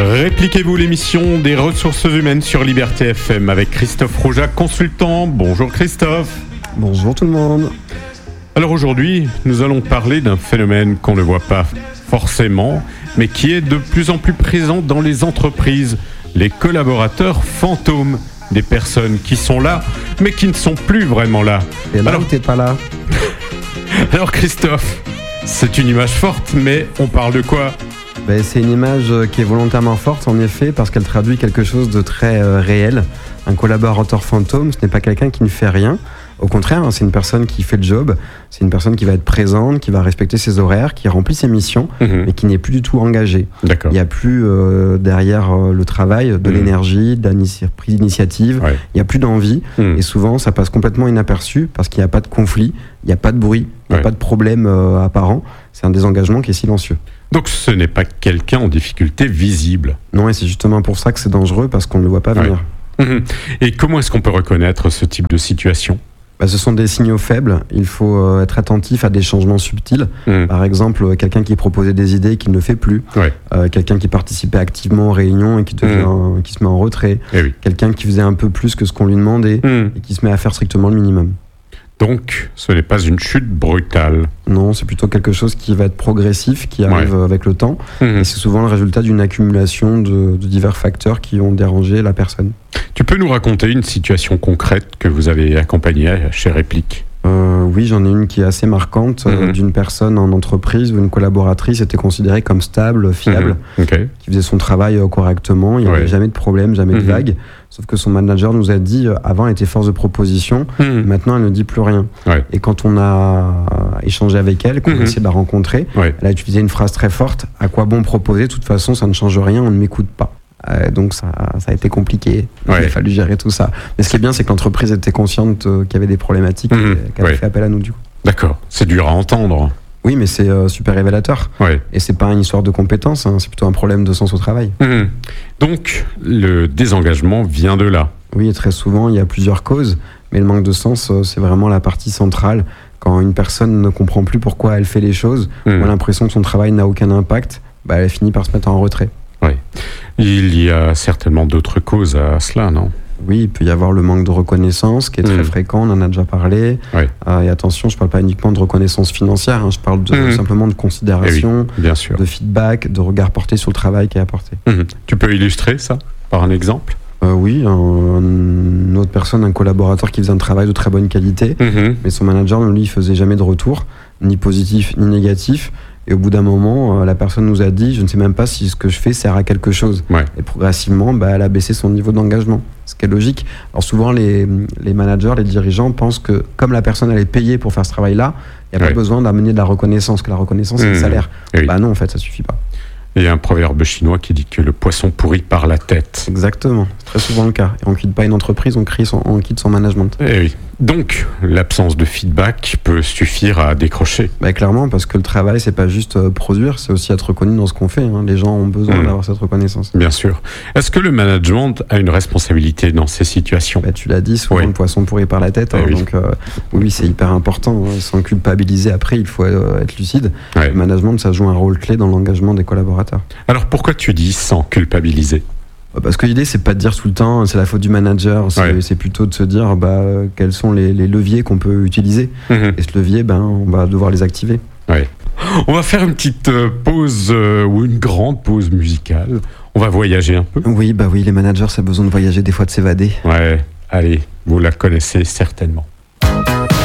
Répliquez-vous, l'émission des ressources humaines sur Liberté FM avec Christophe Roujac, consultant. Bonjour Christophe. Bonjour tout le monde. Alors aujourd'hui, nous allons parler d'un phénomène qu'on ne voit pas forcément, mais qui est de plus en plus présent dans les entreprises. Les collaborateurs fantômes, des personnes qui sont là, mais qui ne sont plus vraiment là. Et là où t'es pas là. Alors Christophe, c'est une image forte, mais on parle de quoi ? C'est une image qui est volontairement forte en effet parce qu'elle traduit quelque chose de très réel. Un collaborateur fantôme, ce n'est pas quelqu'un qui ne fait rien. Au contraire, c'est une personne qui fait le job, c'est une personne qui va être présente, qui va respecter ses horaires, qui remplit ses missions, mais qui n'est plus du tout engagée. D'accord. Il n'y a plus derrière le travail de l'énergie, de la prise d'initiative, il n'y a plus d'envie. Et souvent, ça passe complètement inaperçu parce qu'il n'y a pas de conflit, il n'y a pas de bruit, il n'y a pas de problème apparent. C'est un désengagement qui est silencieux. Donc ce n'est pas quelqu'un en difficulté visible. Non, et c'est justement pour ça que c'est dangereux parce qu'on ne le voit pas venir. Et comment est-ce qu'on peut reconnaître ce type de situation ? Ce sont des signaux faibles. Il faut être attentif à des changements subtils. Par exemple, quelqu'un qui proposait des idées et qui ne le fait plus. Quelqu'un qui participait activement aux réunions et qui se met en retrait. Quelqu'un qui faisait un peu plus que ce qu'on lui demandait et qui se met à faire strictement le minimum. Donc, ce n'est pas une chute brutale. Non, c'est plutôt quelque chose qui va être progressif, qui arrive avec le temps. Et c'est souvent le résultat d'une accumulation de divers facteurs qui ont dérangé la personne. Tu peux nous raconter une situation concrète que vous avez accompagnée chez Réplique ? Oui, j'en ai une qui est assez marquante, d'une personne en entreprise où une collaboratrice était considérée comme stable, fiable, qui faisait son travail correctement, il n'y avait jamais de problème, jamais de vague. Sauf que son manager nous a dit, avant elle était force de proposition, maintenant elle ne dit plus rien. Et quand on a échangé avec elle, qu'on a essayé de la rencontrer, elle a utilisé une phrase très forte, à quoi bon proposer, de toute façon ça ne change rien, on ne m'écoute pas. Donc ça a été compliqué, il a fallu gérer tout ça. Mais ce qui est bien, c'est que l'entreprise était consciente qu'il y avait des problématiques et qu'elle a fait appel à nous du coup. D'accord, c'est dur à entendre. Oui, mais c'est super révélateur. Et c'est pas une histoire de compétence, c'est plutôt un problème de sens au travail. Donc le désengagement vient de là. Oui, et très souvent il y a plusieurs causes, mais le manque de sens, c'est vraiment la partie centrale. Quand une personne ne comprend plus pourquoi elle fait les choses, ou a l'impression que son travail n'a aucun impact, elle finit par se mettre en retrait. Il y a certainement d'autres causes à cela, non ? Oui, il peut y avoir le manque de reconnaissance qui est très fréquent, on en a déjà parlé. Et attention, je ne parle pas uniquement de reconnaissance financière, je parle simplement de considération, de feedback, de regard porté sur le travail qui est apporté. Tu peux illustrer ça par un exemple ? Oui, une autre personne, un collaborateur qui faisait un travail de très bonne qualité, mais son manager, lui, il faisait jamais de retour, ni positif ni négatif. Et au bout d'un moment, la personne nous a dit « Je ne sais même pas si ce que je fais sert à quelque chose ». Et progressivement, elle a baissé son niveau d'engagement, ce qui est logique. Alors souvent, les managers, les dirigeants pensent que comme la personne elle est payée pour faire ce travail-là, il n'y a pas besoin d'amener de la reconnaissance, que la reconnaissance c'est le salaire. Non, en fait, ça ne suffit pas. Il y a un proverbe chinois qui dit que le poisson pourrit par la tête. Exactement, c'est très souvent le cas. Et on ne quitte pas une entreprise, on quitte son management. Donc, l'absence de feedback peut suffire à décrocher. Clairement, parce que le travail, c'est pas juste produire, c'est aussi être reconnu dans ce qu'on fait. Les gens ont besoin d'avoir cette reconnaissance. Bien sûr. Est-ce que le management a une responsabilité dans ces situations ? Tu l'as dit, souvent le poisson pourrit par la tête. Donc, oui, c'est hyper important. Sans culpabiliser, après, il faut être lucide. Le management, ça joue un rôle clé dans l'engagement des collaborateurs. Alors, pourquoi tu dis sans culpabiliser ? Parce que l'idée, c'est pas de dire tout le temps c'est la faute du manager, c'est plutôt de se dire quels sont les leviers qu'on peut utiliser. Et ce levier, on va devoir les activer. On va faire une petite pause ou une grande pause musicale. On va voyager un peu. Oui, les managers, ça a besoin de voyager, des fois de s'évader. Allez, vous la connaissez certainement.